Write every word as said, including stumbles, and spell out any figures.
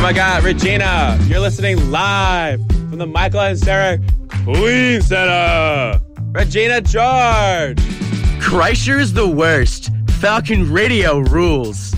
my God, Regina, you're listening live from the Michael and Sarah Queen Center. Regina George. Kreischer's the worst. Falcon Radio rules.